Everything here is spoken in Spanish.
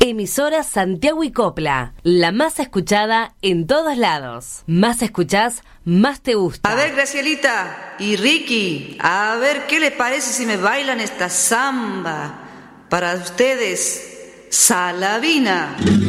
Emisora Santiago y Copla, la más escuchada en todos lados. Más escuchás, más te gusta. A ver, Gracielita y Ricky, a ver qué les parece si me bailan esta samba. Para ustedes, Salavina.